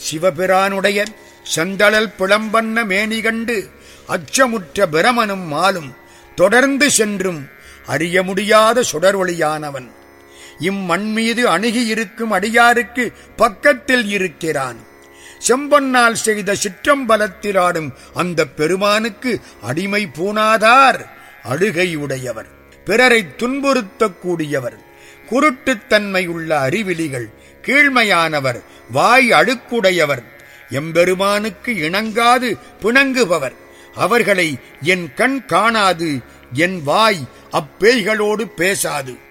சிவபிரானுடைய செந்தழல் பிளம்பண்ண மேனி கண்டு அச்சமுற்ற பிரமனும் மாலும் தொடர்ந்து சென்றும் அறிய முடியாத சுடரொளியானவன் இம்மண் மீது அணுகியிருக்கும் அடியாருக்கு பக்கத்தில் இருக்கிறான். செம்பொன்னால் செய்த சிற்றம்பலத்தில் ஆடும் அந்த பெருமானுக்கு அடிமை பூணாதார் அழுகையுடையவர், பிறரை துன்புறுத்தக்கூடியவர், குருட்டுத்தன்மை உள்ள அறிவிலிகள், கீழ்மையானவர், வாய் அழுக்குடையவர், எம்பெருமானுக்கு இணங்காது பிணங்குபவர். அவர்களை என் கண் காணாது, என் வாய் அப்பேய்களோடு பேசாது.